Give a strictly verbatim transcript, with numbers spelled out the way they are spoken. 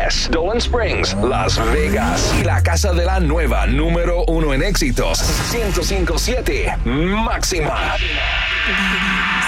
Ángeles, Dolan Springs, Las Vegas y la casa de la nueva número uno en éxitos, ciento cinco punto siete Máxima.